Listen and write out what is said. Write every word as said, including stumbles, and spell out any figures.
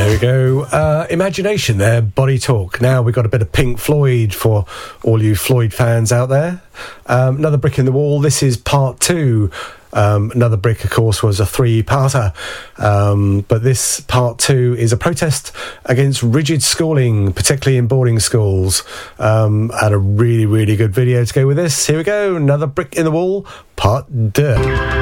There we go. Uh, Imagination there, Body Talk. Now we've got a bit of Pink Floyd for all you Floyd fans out there. Um, another brick in the wall. This is part two. Um, another brick, of course, was a three-parter. Um, but this part two is a protest against rigid schooling, particularly in boarding schools. Um, and a really, really good video to go with this. Here we go. Another brick in the wall, part deux.